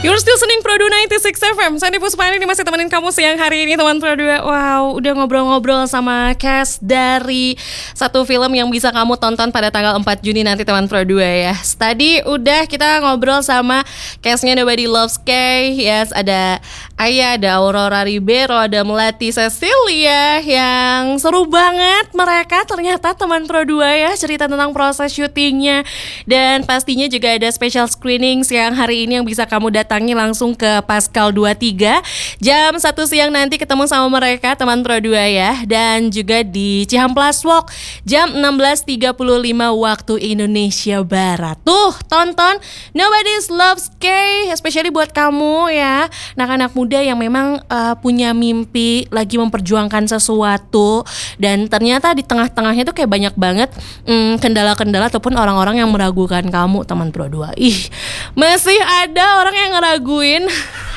You're still listening Pro 2 96 FM. Sandy Puspani ini masih temenin kamu siang hari ini teman Pro 2. Wow, udah ngobrol-ngobrol sama cast dari satu film yang bisa kamu tonton pada tanggal 4 Juni nanti teman Pro 2 ya. Tadi udah kita ngobrol sama castnya Nobody Loves Kay. Yes, ada Aya, ada Aurora Ribeiro, ada Melati Cecilia yang seru banget mereka ternyata teman Pro 2 ya, cerita tentang proses syutingnya. Dan pastinya juga ada special screening siang hari ini yang bisa kamu datangi langsung ke Pascal 23 jam 1 siang nanti ketemu sama mereka teman Pro 2 ya. Dan juga di Cihamplas Walk jam 16.35 waktu Indonesia Barat. Tuh tonton Nobody Loves Kay, especially buat kamu ya, anak-anak muda yang memang punya mimpi, lagi memperjuangkan sesuatu. Dan ternyata di tengah-tengahnya tuh kayak banyak banget kendala-kendala ataupun orang-orang yang meragukan kamu teman Pro 2. Ih, masih ada orang yang ngeraguin.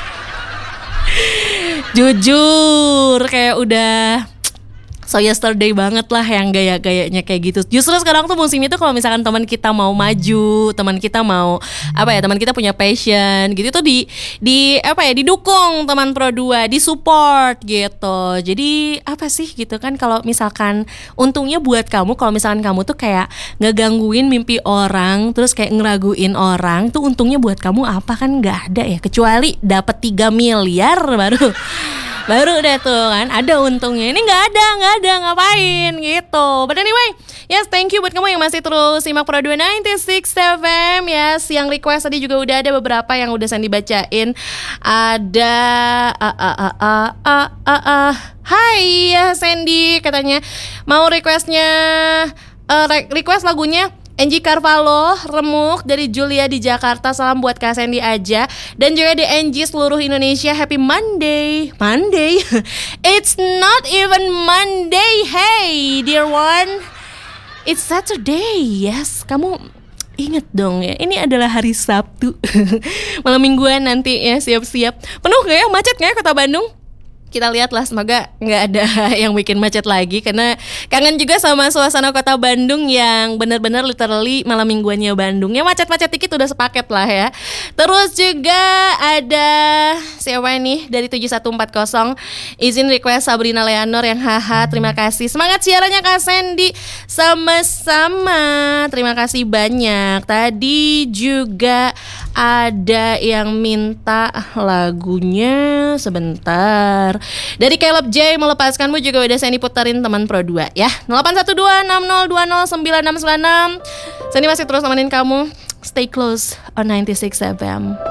Jujur kayak udah so yesterday banget lah yang gaya-gayanya kayak gitu. Justru sekarang tuh musim itu kalau misalkan teman kita mau maju, teman kita mau teman kita punya passion gitu tuh didukung teman Pro 2, disupport gitu. Jadi apa sih gitu kan, kalau misalkan untungnya buat kamu kalau misalkan kamu tuh kayak ngegangguin mimpi orang, terus kayak ngeraguin orang, tuh untungnya buat kamu apa? Kan nggak ada ya, kecuali dapat 3 miliar baru deh tuh kan ada untungnya. Ini nggak ada ngapain gitu. But anyway, yes, thank you buat kamu yang masih terus simak Pro 2 96 FM. Yes, yang request tadi juga udah ada beberapa yang udah Sandy bacain. Ada Hai ya Sandy, katanya mau request lagunya Angie Carvalho, Remuk dari Julia di Jakarta. Salam buat Kak Sandy aja. Dan juga di Angie seluruh Indonesia, Happy Monday. It's not even Monday. Hey dear one, it's Saturday. Yes, kamu ingat dong ya, ini adalah hari Sabtu. Malam mingguan nanti ya, siap-siap. Penuh gak ya, macet gak ya kota Bandung? Kita lihatlah, semoga nggak ada yang bikin macet lagi, karena kangen juga sama suasana kota Bandung yang benar-benar literally malam mingguannya Bandung. Ya macet-macet dikit udah sepaket lah ya. Terus juga ada siapa nih dari 7140, izin request Sabrina Leonor yang haha, terima kasih. Semangat siarannya Kak Sandy. Sama-sama, terima kasih banyak. Tadi juga ada yang minta lagunya, sebentar, dari Caleb J, Melepaskanmu juga udah Sandy puterin teman Pro 2 ya. 81260209696. Sandy masih terus nemenin kamu. Stay close on 96 FM.